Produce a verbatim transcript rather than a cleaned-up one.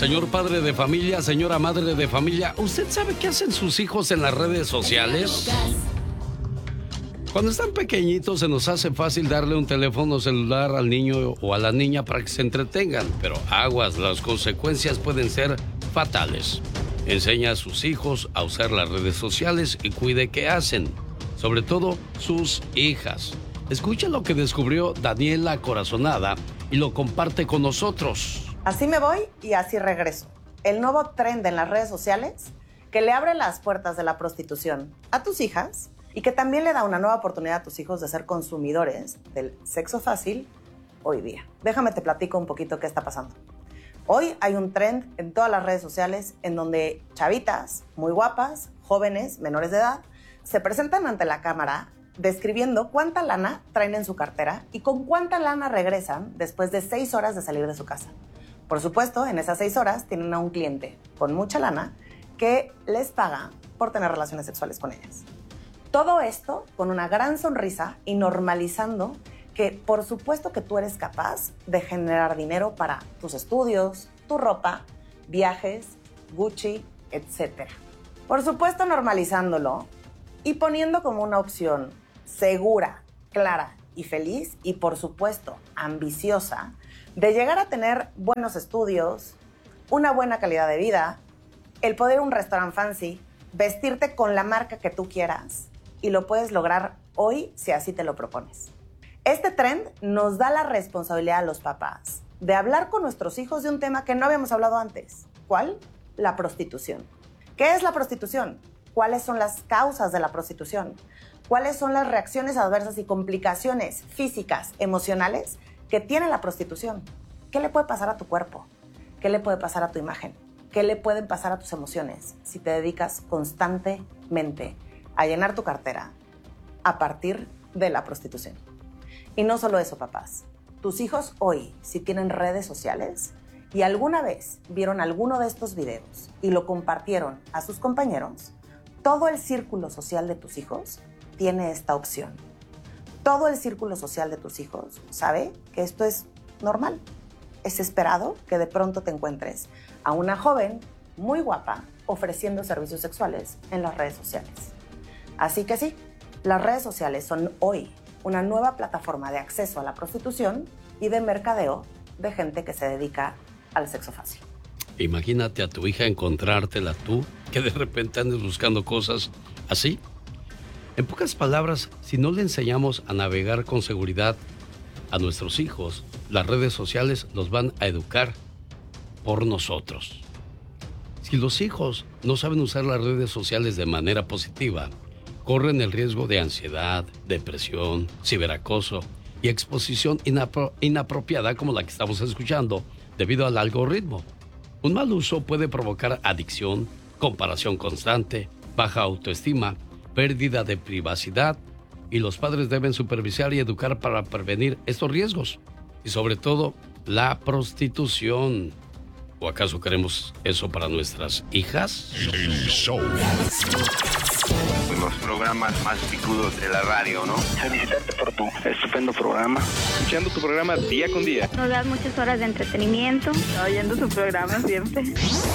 Señor padre de familia, señora madre de familia, ¿usted sabe qué hacen sus hijos en las redes sociales? Cuando están pequeñitos se nos hace fácil darle un teléfono celular al niño o a la niña para que se entretengan, pero aguas, las consecuencias pueden ser fatales. Enseña a sus hijos a usar las redes sociales y cuide qué hacen, sobre todo sus hijas. Escucha lo que descubrió Daniela Corazonada y lo comparte con nosotros. Así me voy y así regreso. El nuevo trend en las redes sociales que le abre las puertas de la prostitución a tus hijas y que también le da una nueva oportunidad a tus hijos de ser consumidores del sexo fácil hoy día. Déjame te platico un poquito qué está pasando. Hoy hay un trend en todas las redes sociales en donde chavitas muy guapas, jóvenes, menores de edad, se presentan ante la cámara describiendo cuánta lana traen en su cartera y con cuánta lana regresan después de seis horas de salir de su casa. Por supuesto, en esas seis horas tienen a un cliente con mucha lana que les paga por tener relaciones sexuales con ellas. Todo esto con una gran sonrisa y normalizando que por supuesto que tú eres capaz de generar dinero para tus estudios, tu ropa, viajes, Gucci, etcétera. Por supuesto normalizándolo y poniendo como una opción segura, clara y feliz y por supuesto ambiciosa de llegar a tener buenos estudios, una buena calidad de vida, el poder ir a un restaurante fancy, vestirte con la marca que tú quieras y lo puedes lograr hoy si así te lo propones. Este trend nos da la responsabilidad a los papás de hablar con nuestros hijos de un tema que no habíamos hablado antes. ¿Cuál? La prostitución. ¿Qué es la prostitución? ¿Cuáles son las causas de la prostitución? ¿Cuáles son las reacciones adversas y complicaciones físicas, emocionales que tiene la prostitución? ¿Qué le puede pasar a tu cuerpo? ¿Qué le puede pasar a tu imagen? ¿Qué le pueden pasar a tus emociones si te dedicas constantemente a llenar tu cartera a partir de la prostitución? Y no solo eso, papás. Tus hijos hoy, si tienen redes sociales y alguna vez vieron alguno de estos videos y lo compartieron a sus compañeros, todo el círculo social de tus hijos tiene esta opción. Todo el círculo social de tus hijos sabe que esto es normal. Es esperado que de pronto te encuentres a una joven muy guapa ofreciendo servicios sexuales en las redes sociales. Así que sí, las redes sociales son hoy una nueva plataforma de acceso a la prostitución y de mercadeo de gente que se dedica al sexo fácil. Imagínate a tu hija encontrártela tú, que de repente andes buscando cosas así. En pocas palabras, si no le enseñamos a navegar con seguridad a nuestros hijos, las redes sociales los van a educar por nosotros. Si los hijos no saben usar las redes sociales de manera positiva, corren el riesgo de ansiedad, depresión, ciberacoso y exposición inapro- inapropiada como la que estamos escuchando debido al algoritmo. Un mal uso puede provocar adicción, comparación constante, baja autoestima, pérdida de privacidad y los padres deben supervisar y educar para prevenir estos riesgos y sobre todo la prostitución. ¿O acaso queremos eso para nuestras hijas? El show. Los programas más picudos de la radio, ¿no? Felicitarte por tu estupendo programa. Escuchando tu programa día con día. Nos das muchas horas de entretenimiento. Oyendo su programa siempre.